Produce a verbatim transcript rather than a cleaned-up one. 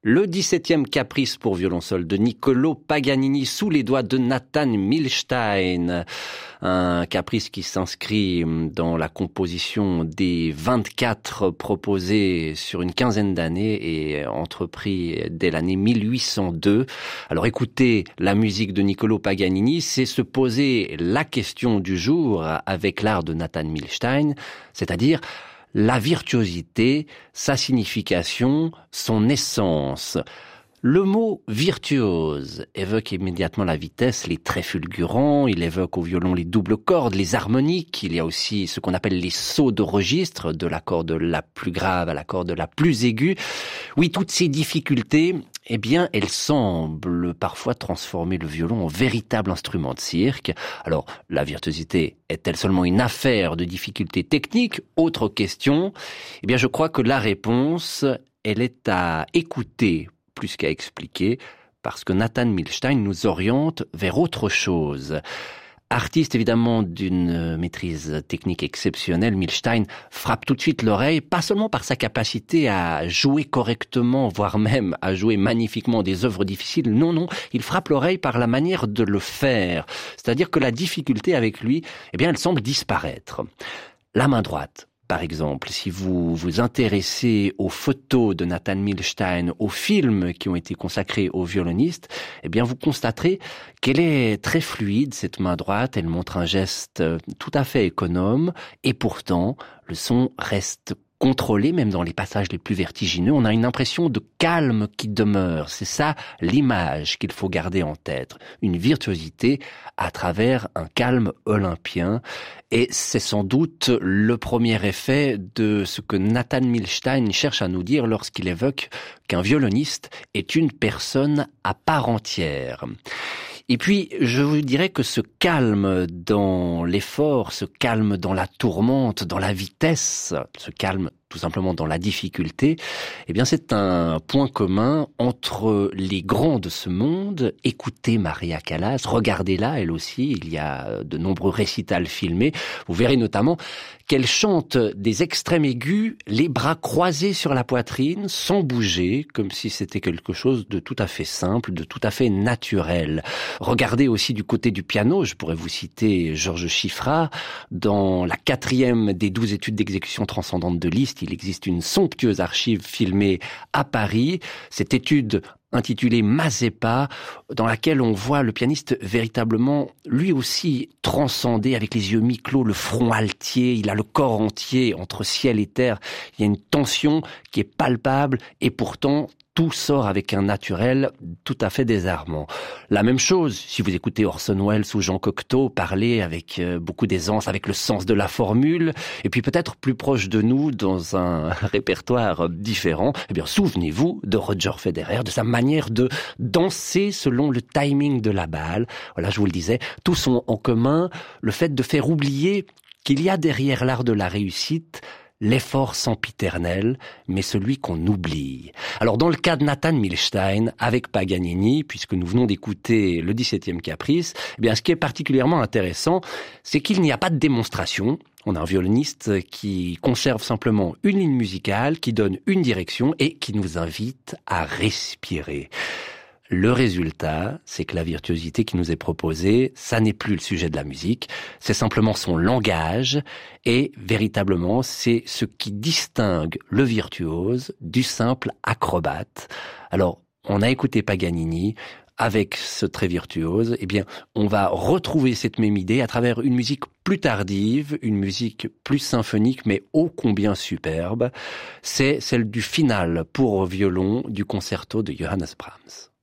Le dix-septième caprice pour violon seul de Niccolò Paganini sous les doigts de Nathan Milstein. Un caprice qui s'inscrit dans la composition des vingt-quatre proposés sur une quinzaine d'années et entrepris dès l'année mille huit cent deux. Alors écouter la musique de Niccolò Paganini, c'est se poser la question du jour avec l'art de Nathan Milstein, c'est-à-dire la virtuosité, sa signification, son essence. Le mot virtuose évoque immédiatement la vitesse, les traits fulgurants, il évoque au violon les doubles cordes, les harmoniques, il y a aussi ce qu'on appelle les sauts de registre, de la corde la plus grave à la corde la plus aiguë. Oui, toutes ces difficultés, eh bien, elles semblent parfois transformer le violon en véritable instrument de cirque. Alors, la virtuosité est-elle seulement une affaire de difficultés techniques? Autre question. Eh bien, je crois que la réponse, elle est à écouter plus qu'à expliquer, parce que Nathan Milstein nous oriente vers autre chose. Artiste évidemment d'une maîtrise technique exceptionnelle, Milstein frappe tout de suite l'oreille, pas seulement par sa capacité à jouer correctement, voire même à jouer magnifiquement des œuvres difficiles, non, non, il frappe l'oreille par la manière de le faire. C'est-à-dire que la difficulté avec lui, eh bien, elle semble disparaître. La main droite. Par exemple, si vous vous intéressez aux photos de Nathan Milstein, aux films qui ont été consacrés aux violonistes, eh bien vous constaterez qu'elle est très fluide, cette main droite. Elle montre un geste tout à fait économe et pourtant le son reste contrôlé, même dans les passages les plus vertigineux. On a une impression de calme qui demeure. C'est ça l'image qu'il faut garder en tête. Une virtuosité à travers un calme olympien. Et c'est sans doute le premier effet de ce que Nathan Milstein cherche à nous dire lorsqu'il évoque qu'un violoniste est une personne à part entière. Et puis, je vous dirais que ce calme dans l'effort, ce calme dans la tourmente, dans la vitesse, ce calme tout simplement dans la difficulté, eh bien c'est un point commun entre les grands de ce monde. Écoutez Maria Callas, regardez-la elle aussi, il y a de nombreux récitals filmés. Vous verrez notamment qu'elle chante des extrêmes aigus, les bras croisés sur la poitrine, sans bouger, comme si c'était quelque chose de tout à fait simple, de tout à fait naturel. Regardez aussi du côté du piano, je pourrais vous citer Georges Chiffra, dans la quatrième des douze études d'exécution transcendante de Liszt, il existe une somptueuse archive filmée à Paris. Cette étude intitulée Mazeppa, dans laquelle on voit le pianiste véritablement, lui aussi, transcender avec les yeux mi-clos, le front altier, il a le corps entier entre ciel et terre. Il y a une tension qui est palpable et pourtant tout sort avec un naturel tout à fait désarmant. La même chose, si vous écoutez Orson Welles ou Jean Cocteau parler avec beaucoup d'aisance, avec le sens de la formule, et puis peut-être plus proche de nous dans un répertoire différent, eh bien souvenez-vous de Roger Federer, de sa manière de danser selon le timing de la balle. Voilà, je vous le disais, tous ont en commun le fait de faire oublier qu'il y a derrière l'art de la réussite l'effort sempiternel, mais celui qu'on oublie. Alors dans le cas de Nathan Milstein, avec Paganini, puisque nous venons d'écouter le dix-septième caprice, eh bien ce qui est particulièrement intéressant, c'est qu'il n'y a pas de démonstration. On a un violoniste qui conserve simplement une ligne musicale, qui donne une direction et qui nous invite à respirer. Le résultat, c'est que la virtuosité qui nous est proposée, ça n'est plus le sujet de la musique, c'est simplement son langage et véritablement c'est ce qui distingue le virtuose du simple acrobate. Alors, on a écouté Paganini avec ce trait virtuose, eh bien, on va retrouver cette même idée à travers une musique plus tardive, une musique plus symphonique, mais ô combien superbe. C'est celle du final pour violon du concerto de Johannes Brahms.